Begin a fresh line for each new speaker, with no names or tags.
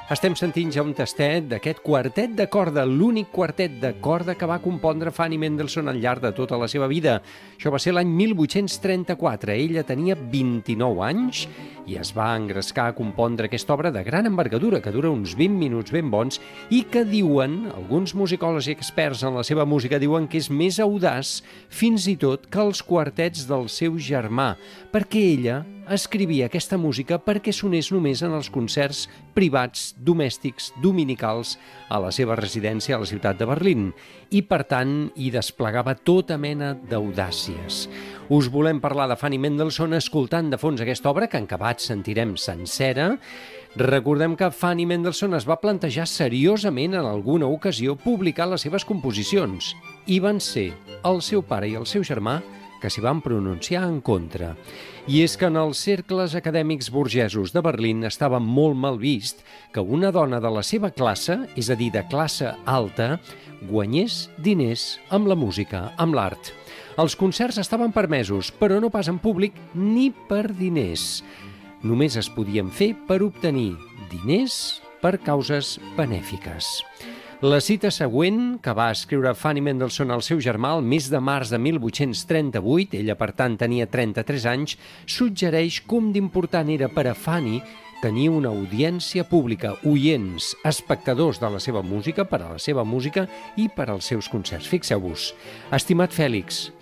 Estem sentint ja un tastet d'aquest quartet de corda, l'únic quartet de corda que va compondre Fanny Mendelssohn al llarg de tota la seva vida. Això va ser l'any 1834. Ella tenia 29 anys i es va engrescar a compondre aquesta obra de gran envergadura, que dura uns 20 minuts ben bons i que diuen, alguns musicòlegs i experts en la seva música diuen que és més audaç fins i tot que els quartets del seu germà, perquè ella escrivia aquesta música perquè sonés només en els concerts privats, domèstics, dominicals a la seva residència a la ciutat de Berlín i, per tant, hi desplegava tota mena d'audàcies. Us volem parlar de Fanny Mendelssohn escoltant de fons aquesta obra, que en acabat sentirem sencera. Recordem que Fanny Mendelssohn es va plantejar seriosament en alguna ocasió publicar les seves composicions i van ser el seu pare i el seu germà que s'hi van pronunciar en contra. I és que en els cercles acadèmics burgesos de Berlín estava molt mal vist que una dona de la seva classe, és a dir, de classe alta, guanyés diners amb la música, amb l'art. Els concerts estaven permesos, però no pas en públic ni per diners. Només es podien fer per obtenir diners per causes benèfiques. La cita següent, que va escriure Fanny Mendelssohn al seu germà el mes de març de 1838, ella per tant tenia 33 anys, suggereix com d'important era per a Fanny tenir una audiència pública, oients, espectadors de la seva música, per a la seva música i per als seus concerts. Fixeu-vos, estimat Fèlix,